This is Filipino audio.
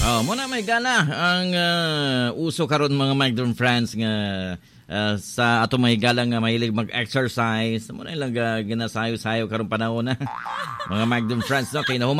Muna may gana ang uso karon mga migrant friends nga sa ato may galang nga mahilig mag-exercise. Muna lang ginasayo-sayo karon panahon na. Mga migrant friends no kay